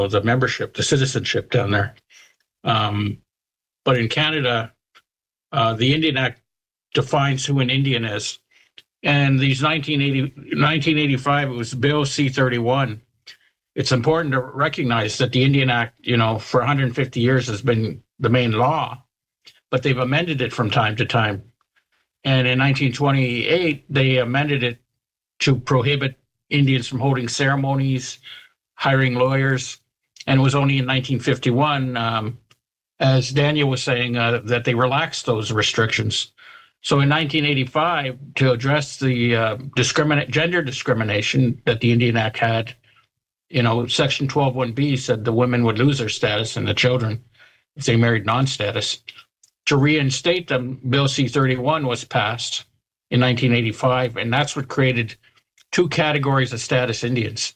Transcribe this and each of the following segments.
the membership, the citizenship down there. But in Canada, the Indian Act defines who an Indian is. And these 1985, it was Bill C-31. It's important to recognize that the Indian Act, for 150 years has been the main law, but they've amended it from time to time. And in 1928, they amended it to prohibit Indians from holding ceremonies, hiring lawyers. And it was only in 1951, as Daniel was saying, that they relaxed those restrictions. So in 1985, to address the gender discrimination that the Indian Act had, Section 12(1)B said the women would lose their status and the children if they married non-status. To reinstate them, Bill C-31 was passed in 1985, and that's what created two categories of status Indians.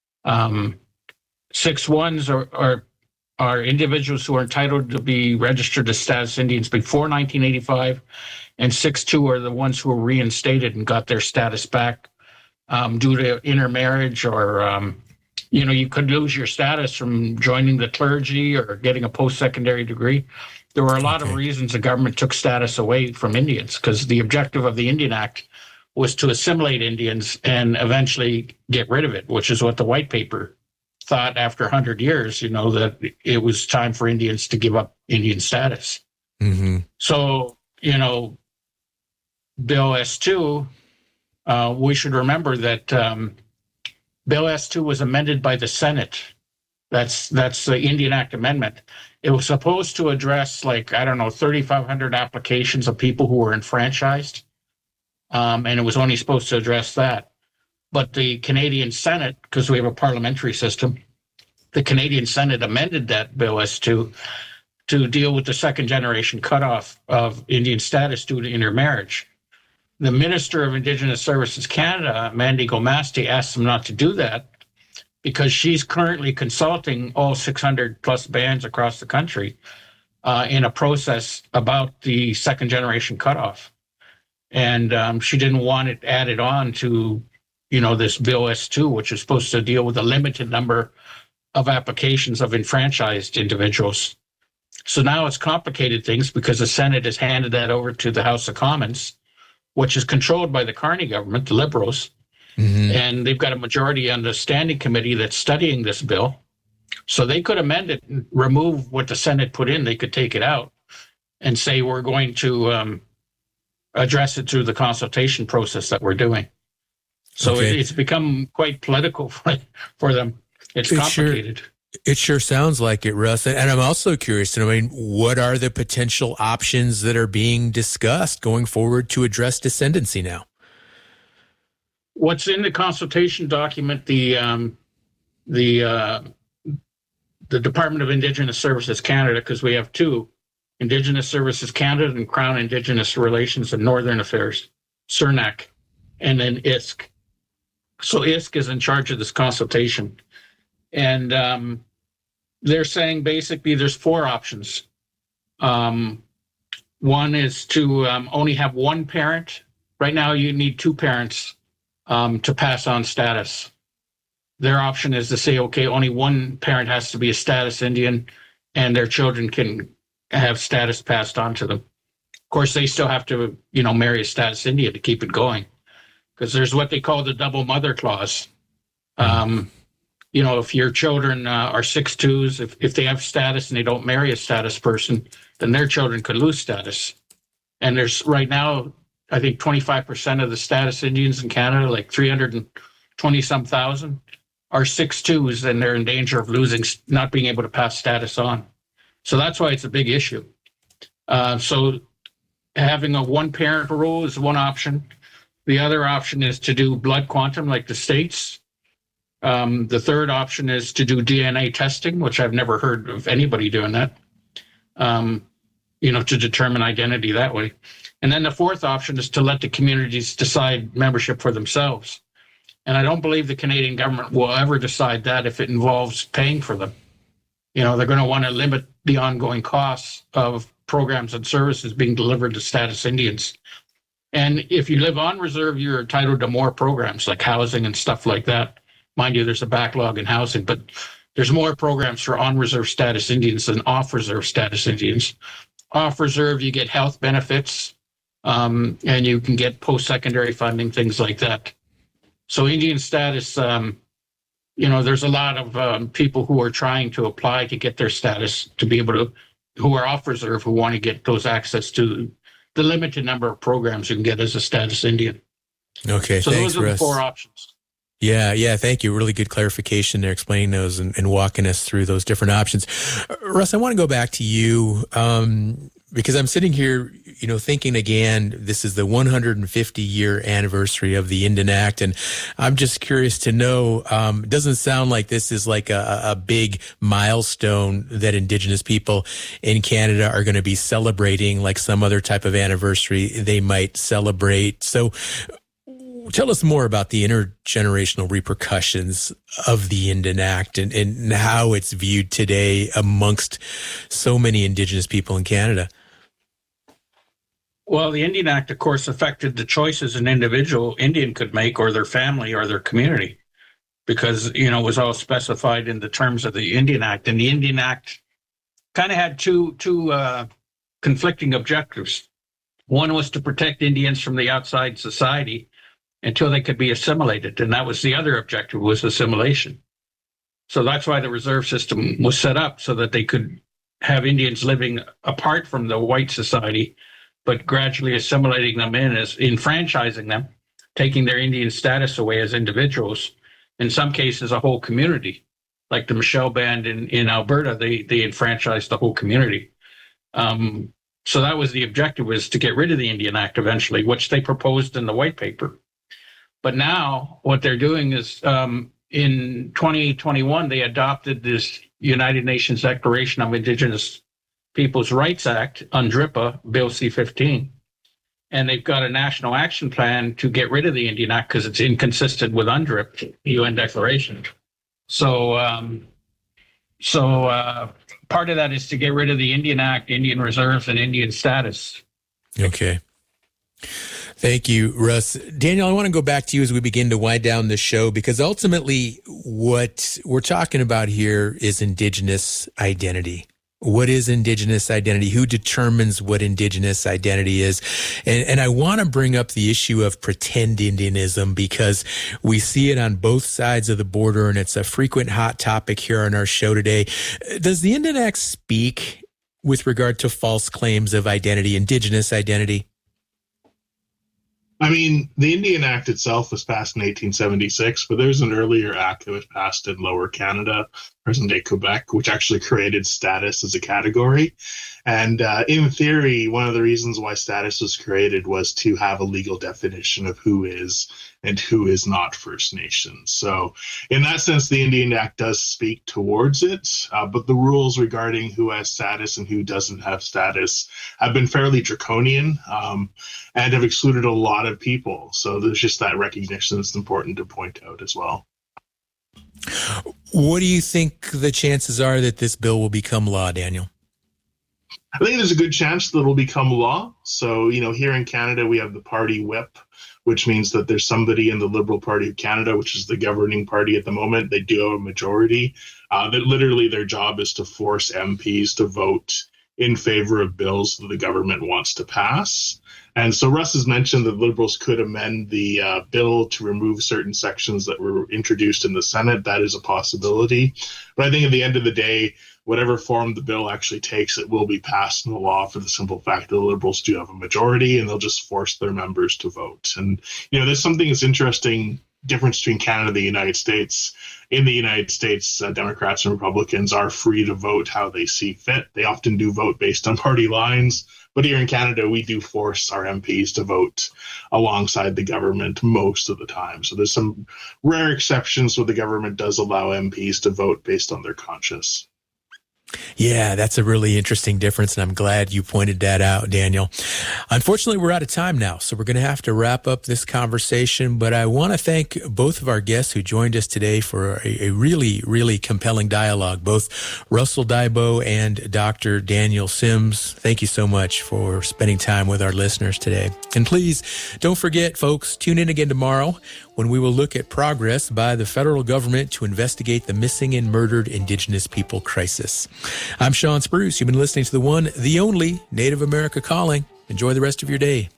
6-1s are individuals who are entitled to be registered as status Indians before 1985, and 6-2 are the ones who were reinstated and got their status back due to intermarriage or, you could lose your status from joining the clergy or getting a post-secondary degree. There were a lot of reasons the government took status away from Indians, because the objective of the Indian Act was to assimilate Indians and eventually get rid of it, which is what the white paper thought after 100 years, that it was time for Indians to give up Indian status. Mm-hmm. So, Bill S-2, we should remember that Bill S-2 was amended by the Senate. That's the Indian Act amendment. It was supposed to address 3,500 applications of people who were enfranchised, and it was only supposed to address that. But the Canadian Senate, because we have a parliamentary system, the Canadian Senate amended that Bill S-2 to deal with the second generation cutoff of Indian status due to intermarriage. The Minister of Indigenous Services Canada, Mandy Gomasti, asked them not to do that because she's currently consulting all 600 plus bands across the country in a process about the second generation cutoff. And she didn't want it added on to, this Bill S-2, which is supposed to deal with a limited number of applications of enfranchised individuals. So now it's complicated things because the Senate has handed that over to the House of Commons, which is controlled by the Carney government, the Liberals. Mm-hmm. And they've got a majority on the standing committee that's studying this bill. So they could amend it and remove what the Senate put in. They could take it out and say, we're going to address it through the consultation process that we're doing. So it's become quite political for them. It's complicated. It sure sounds like it, Russ. And I'm also curious to know, what are the potential options that are being discussed going forward to address descendancy now? What's in the consultation document, the Department of Indigenous Services Canada, because we have two, Indigenous Services Canada and Crown Indigenous Relations and Northern Affairs, CERNAC, and then ISK. So ISK is in charge of this consultation. And they're saying basically there's four options. One is to only have one parent. Right now you need two parents to pass on status. Their option is to say, okay, only one parent has to be a status Indian and their children can have status passed on to them. Of course, they still have to, marry a status Indian to keep it going, because there's what they call the double mother clause. If your children are 6-2s, if they have status and they don't marry a status person, then their children could lose status. And there's right now, I think 25% of the status Indians in Canada, like 320-some thousand, are 6-2s, and they're in danger of not being able to pass status on. So that's why it's a big issue. So having a one-parent rule is one option. The other option is to do blood quantum like the States. The third option is to do DNA testing, which I've never heard of anybody doing that, to determine identity that way. And then the fourth option is to let the communities decide membership for themselves. And I don't believe the Canadian government will ever decide that if it involves paying for them. They're going to want to limit the ongoing costs of programs and services being delivered to status Indians. And if you live on reserve, you're entitled to more programs like housing and stuff like that. Mind you, there's a backlog in housing, but there's more programs for on-reserve status Indians than off-reserve status Indians. Off-reserve, you get health benefits, and you can get post-secondary funding, things like that. So Indian status, there's a lot of people who are trying to apply to get their status to be able to, who are off-reserve, who want to get those access to the limited number of programs you can get as a status Indian. Okay, so thanks, those are Russ. the 4 options. Yeah, thank you. Really good clarification there, explaining those and walking us through those different options. Russ, I want to go back to you because I'm sitting here, thinking again, this is the 150-year anniversary of the Indian Act, and I'm just curious to know, it doesn't sound like this is like a big milestone that Indigenous people in Canada are going to be celebrating like some other type of anniversary they might celebrate. So tell us more about the intergenerational repercussions of the Indian Act and how it's viewed today amongst so many Indigenous people in Canada. Well, the Indian Act, of course, affected the choices an individual Indian could make, or their family, or their community, because, it was all specified in the terms of the Indian Act. And the Indian Act kind of had two conflicting objectives. One was to protect Indians from the outside society until they could be assimilated. And that was the other objective, was assimilation. So that's why the reserve system was set up, so that they could have Indians living apart from the white society, but gradually assimilating them as enfranchising them, taking their Indian status away as individuals. In some cases, a whole community, like the Michelle Band in Alberta, they enfranchised the whole community. So that was the objective, was to get rid of the Indian Act eventually, which they proposed in the white paper. But now what they're doing is in 2021, they adopted this United Nations Declaration of Indigenous Peoples' Rights Act, UNDRIPA, Bill C-15. And they've got a national action plan to get rid of the Indian Act because it's inconsistent with UNDRIP, the UN Declaration. So part of that is to get rid of the Indian Act, Indian reserves, and Indian status. Okay. Thank you, Russ. Daniel, I want to go back to you as we begin to wind down the show, because ultimately what we're talking about here is Indigenous identity. What is Indigenous identity? Who determines what Indigenous identity is? And I want to bring up the issue of pretend Indianism, because we see it on both sides of the border, and it's a frequent hot topic here on our show today. Does the Indian Act speak with regard to false claims of identity, Indigenous identity? I mean, the Indian Act itself was passed in 1876, but there's an earlier act that was passed in Lower Canada, present-day Quebec, which actually created status as a category. And in theory, one of the reasons why status was created was to have a legal definition of who is and who is not First Nations. So in that sense, the Indian Act does speak towards it, but the rules regarding who has status and who doesn't have status have been fairly draconian and have excluded a lot of people. So there's just that recognition that's important to point out as well. What do you think the chances are that this bill will become law, Daniel? I think there's a good chance that it'll become law. So, here in Canada, we have the party whip, which means that there's somebody in the Liberal Party of Canada, which is the governing party at the moment. They do have a majority. That literally their job is to force MPs to vote in favor of bills that the government wants to pass. And so Russ has mentioned that Liberals could amend the bill to remove certain sections that were introduced in the Senate. That is a possibility. But I think at the end of the day, whatever form the bill actually takes, it will be passed into law for the simple fact that the Liberals do have a majority, and they'll just force their members to vote. And, there's something that's interesting difference between Canada and the United States. In the United States, Democrats and Republicans are free to vote how they see fit. They often do vote based on party lines. But here in Canada, we do force our MPs to vote alongside the government most of the time. So there's some rare exceptions where the government does allow MPs to vote based on their conscience. Yeah, that's a really interesting difference, and I'm glad you pointed that out, Daniel. Unfortunately, we're out of time now, so we're going to have to wrap up this conversation, but I want to thank both of our guests who joined us today for a really, really compelling dialogue, both Russell Daibo and Dr. Daniel Sims. Thank you so much for spending time with our listeners today. And please, don't forget, folks, tune in again tomorrow when we will look at progress by the federal government to investigate the missing and murdered Indigenous people crisis. I'm Sean Spruce. You've been listening to the one, the only Native America Calling. Enjoy the rest of your day.